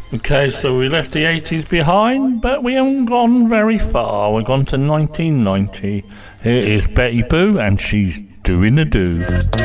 Okay, so we left the 80s behind, but we haven't gone very far. We've gone to 1990. Here is Betty Boo, and she's doing a do.